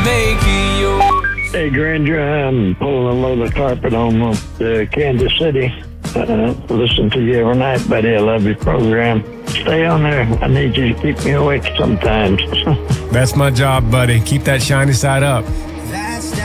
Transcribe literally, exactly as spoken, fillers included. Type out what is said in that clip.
make it yours. Hey, Granger, I'm pulling a load of carpet home up to Kansas City. Uh, listen to you every night, buddy. I love your program. Stay on there. I need you to keep me awake sometimes. That's my job, buddy. Keep that shiny side up.